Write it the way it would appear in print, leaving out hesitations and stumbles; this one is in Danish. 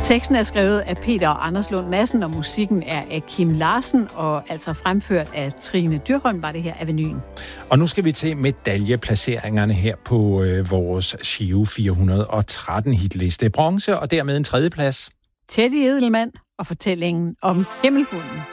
Teksten er skrevet af Peter og Anders Lund Madsen, og musikken er af Kim Larsen, og altså fremført af Trine Dyrholm, var det her Avenuen. Og nu skal vi til medaljeplaceringerne her på vores Giro 413 hitliste. Bronze og dermed en tredjeplads. Teddy Edelmann og fortællingen om Himmelhunden.